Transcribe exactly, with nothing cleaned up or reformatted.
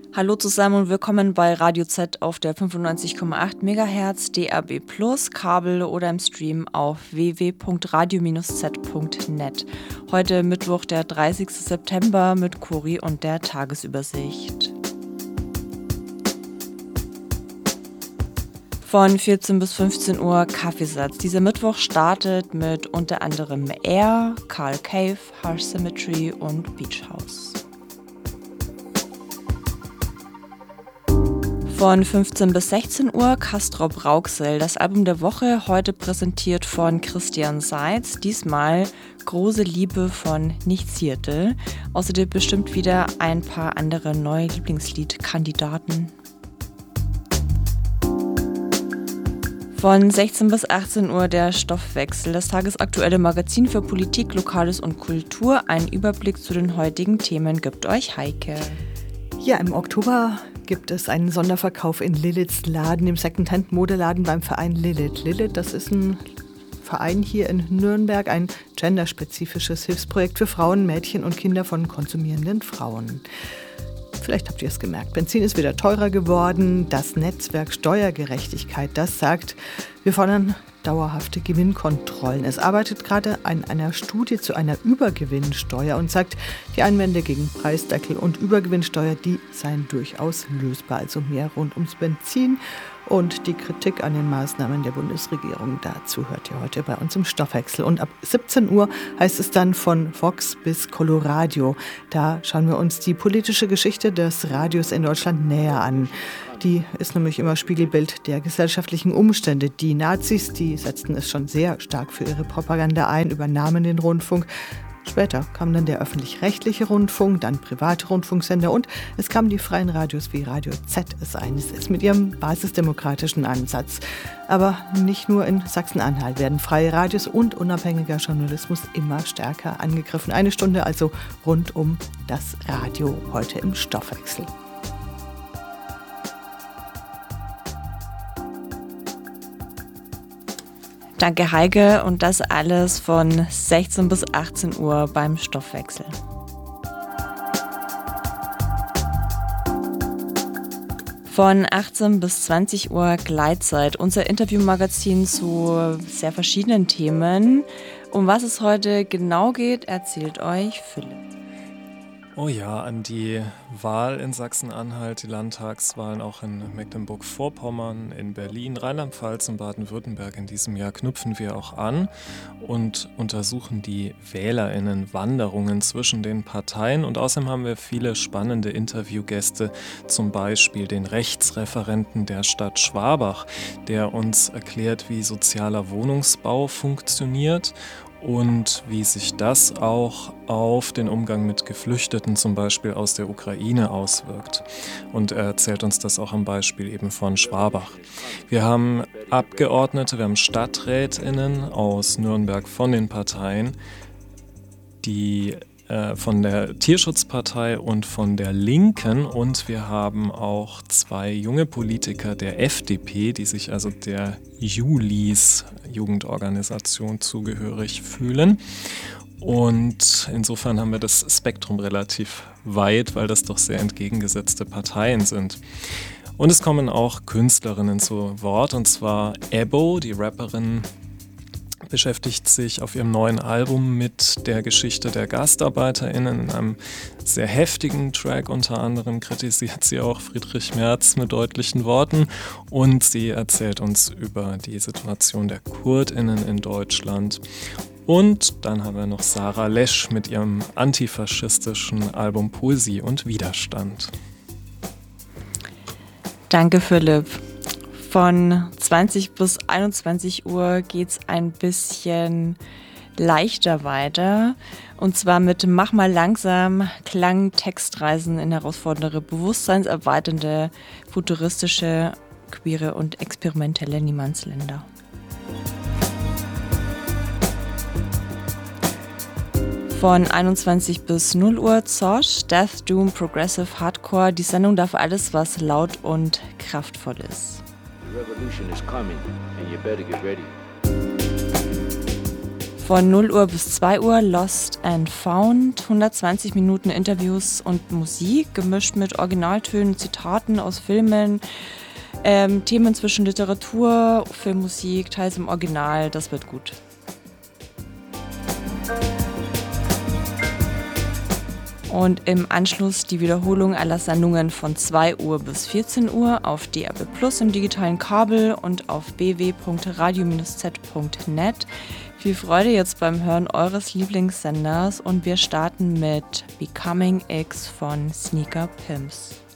Hallo zusammen und willkommen bei Radio Z auf der fünfundneunzig Komma acht Megahertz, D A B plus, Kabel oder im Stream auf w w w punkt radio z punkt net. Heute Mittwoch, der dreißigsten September mit Cori und der Tagesübersicht. Von vierzehn bis fünfzehn Uhr Kaffeesatz. Dieser Mittwoch startet mit unter anderem Air, Carl Cave, Harsh Symmetry und Beach House. Von fünfzehn bis sechzehn Uhr Castrop Rauxel, das Album der Woche, heute präsentiert von Christian Seitz, diesmal Große Liebe von Nichtzierte. Außerdem bestimmt wieder ein paar andere neue Lieblingsliedkandidaten. Von sechzehn bis achtzehn Uhr der Stoffwechsel, das tagesaktuelle Magazin für Politik, Lokales und Kultur. Ein Überblick zu den heutigen Themen gibt euch Heike. Ja, im Oktober gibt es einen Sonderverkauf in Liliths Laden, dem Secondhand-Modeladen beim Verein Lilith. Lilith, das ist ein Verein hier in Nürnberg, ein genderspezifisches Hilfsprojekt für Frauen, Mädchen und Kinder von konsumierenden Frauen. Vielleicht habt ihr es gemerkt, Benzin ist wieder teurer geworden. Das Netzwerk Steuergerechtigkeit, das sagt, wir fordern dauerhafte Gewinnkontrollen. Es arbeitet gerade an einer Studie zu einer Übergewinnsteuer und sagt, die Einwände gegen Preisdeckel und Übergewinnsteuer, die seien durchaus lösbar. Also mehr rund ums Benzin und die Kritik an den Maßnahmen der Bundesregierung. Dazu hört ihr heute bei uns im Stoffwechsel. Und ab siebzehn Uhr heißt es dann von Vox bis Coloradio. Da schauen wir uns die politische Geschichte des Radios in Deutschland näher an. Die ist nämlich immer Spiegelbild der gesellschaftlichen Umstände. Die Nazis, die setzten es schon sehr stark für ihre Propaganda ein, übernahmen den Rundfunk. Später kam dann der öffentlich-rechtliche Rundfunk, dann private Rundfunksender und es kamen die freien Radios wie Radio Z es eines ist mit ihrem basisdemokratischen Ansatz. Aber nicht nur in Sachsen-Anhalt werden freie Radios und unabhängiger Journalismus immer stärker angegriffen. Eine Stunde also rund um das Radio heute im Stoffwechsel. Danke Heike und das alles von sechzehn bis achtzehn Uhr beim Stoffwechsel. Von achtzehn bis zwanzig Uhr Gleitzeit, unser Interviewmagazin zu sehr verschiedenen Themen. Um was es heute genau geht, erzählt euch Philipp. Oh ja, an die Wahl in Sachsen-Anhalt, die Landtagswahlen auch in Mecklenburg-Vorpommern, in Berlin, Rheinland-Pfalz und Baden-Württemberg in diesem Jahr knüpfen wir auch an und untersuchen die WählerInnen-Wanderungen zwischen den Parteien. Und außerdem haben wir viele spannende Interviewgäste, zum Beispiel den Rechtsreferenten der Stadt Schwabach, der uns erklärt, wie sozialer Wohnungsbau funktioniert und wie sich das auch auf den Umgang mit Geflüchteten, zum Beispiel aus der Ukraine, auswirkt. Und er erzählt uns das auch am Beispiel eben von Schwabach. Wir haben Abgeordnete, wir haben StadträtInnen aus Nürnberg von den Parteien, die äh, von der Tierschutzpartei und von der Linken, und wir haben auch zwei junge Politiker der F D P, die sich also der Julis Jugendorganisation zugehörig fühlen. Und insofern haben wir das Spektrum relativ weit, weil das doch sehr entgegengesetzte Parteien sind. Und es kommen auch Künstlerinnen zu Wort, und zwar Ebo, die Rapperin, beschäftigt sich auf ihrem neuen Album mit der Geschichte der GastarbeiterInnen. In einem sehr heftigen Track unter anderem kritisiert sie auch Friedrich Merz mit deutlichen Worten, und sie erzählt uns über die Situation der KurdInnen in Deutschland. Und dann haben wir noch Sarah Lesch mit ihrem antifaschistischen Album Poesie und Widerstand. Danke Philipp. Von zwanzig bis einundzwanzig Uhr geht es ein bisschen leichter weiter. Und zwar mit Mach mal langsam, Klang, Textreisen in herausfordernde, bewusstseinserweiternde, futuristische, queere und experimentelle Niemandsländer. Von einundzwanzig bis null Uhr Zosch, Death, Doom, Progressive, Hardcore. Die Sendung darf alles, was laut und kraftvoll ist. Von null Uhr bis zwei Uhr Lost and Found, hundertzwanzig Minuten Interviews und Musik, gemischt mit Originaltönen, Zitaten aus Filmen, ähm, Themen zwischen Literatur, Filmmusik, teils im Original, das wird gut. Und im Anschluss die Wiederholung aller Sendungen von zwei Uhr bis vierzehn Uhr auf D A B Plus im digitalen Kabel und auf b w punkt radio Bindestrich z punkt net. Viel Freude jetzt beim Hören eures Lieblingssenders und wir starten mit Becoming X von Sneaker Pimps.